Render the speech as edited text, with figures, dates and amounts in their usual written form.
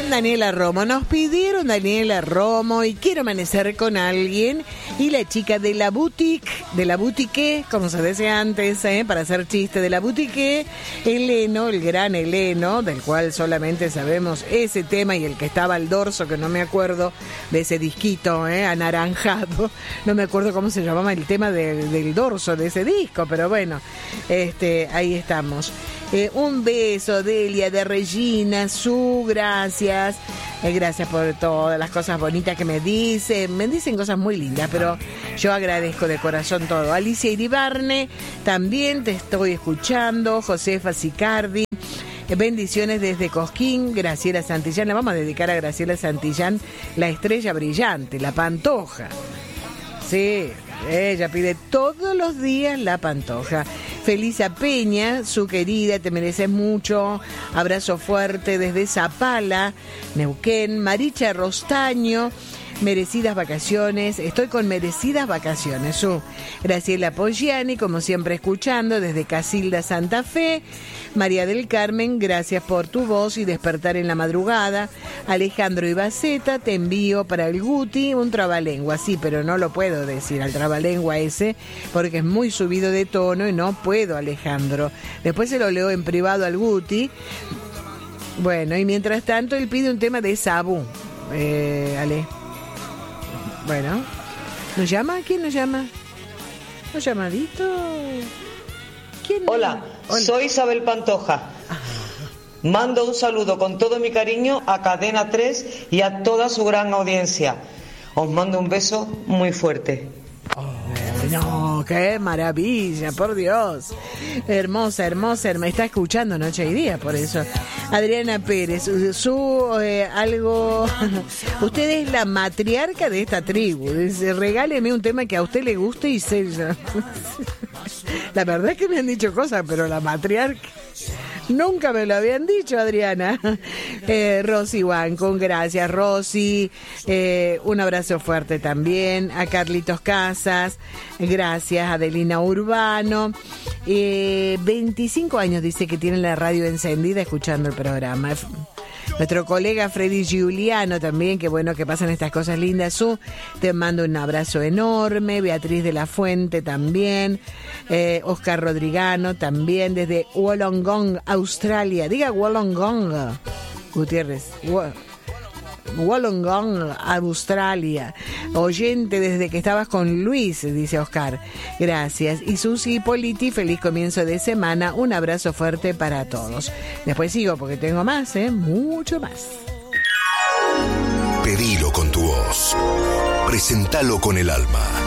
Daniela Romo. Nos pidieron Daniela Romo y quiero amanecer con alguien. Y la chica de la boutique, como se decía antes, para hacer chiste, de la boutique, Eleno, el gran Eleno, del cual solamente sabemos ese tema y el que estaba al dorso, que no me acuerdo de ese disquito anaranjado. No me acuerdo cómo se llamaba el tema del dorso de ese disco, pero bueno, ahí estamos. Un beso, Delia, de Regina, gracias. Gracias por todas las cosas bonitas que me dicen. Me dicen cosas muy lindas, pero yo agradezco de corazón todo. Alicia Iribarne, también te estoy escuchando. Josefa Sicardi, bendiciones desde Cosquín. Graciela Santillán, la vamos a dedicar a Graciela Santillán, la estrella brillante, la Pantoja. Sí, ella pide todos los días la Pantoja. Felisa Peña, su querida, te mereces mucho. Abrazo fuerte desde Zapala, Neuquén. Maricha Rostaño, merecidas vacaciones. Estoy con merecidas vacaciones. Graciela Poggiani, como siempre escuchando desde Casilda, Santa Fe. María del Carmen, gracias por tu voz y despertar en la madrugada. Alejandro Ibaceta, te envío para el Guti un trabalengua. Sí, pero no lo puedo decir al trabalengua ese porque es muy subido de tono y no puedo, Alejandro. Después se lo leo en privado al Guti. Bueno, y mientras tanto él pide un tema de Sabu. Ale. Bueno, ¿nos llama? ¿Quién nos llama? ¿Un llamadito? ¿Quién? Hola, soy Isabel Pantoja. Mando un saludo con todo mi cariño a Cadena 3 y a toda su gran audiencia. Os mando un beso muy fuerte. No, qué maravilla, por Dios. Hermosa, me está escuchando noche y día, por eso. Adriana Pérez, algo. Usted es la matriarca de esta tribu. Dice, regáleme un tema que a usted le guste y se. La verdad es que me han dicho cosas, pero la matriarca. Nunca me lo habían dicho, Adriana. Rosy Wancon, gracias, Rosy. Un abrazo fuerte también. A Carlitos Casas, gracias. Adelina Urbano. 25 años dice que tiene la radio encendida escuchando el programa. Nuestro colega Freddy Giuliano también, que bueno que pasan estas cosas lindas. Te mando un abrazo enorme. Beatriz de la Fuente también. Oscar Rodrigano también desde Wollongong, Australia. Diga Wollongong, Gutiérrez. Wollongong, Australia. Oyente desde que estabas con Luis, dice Oscar. Gracias. Y Susi Politi, feliz comienzo de semana. Un abrazo fuerte para todos. Después sigo porque tengo más, mucho más. Pedilo con tu voz. Presentalo con el alma.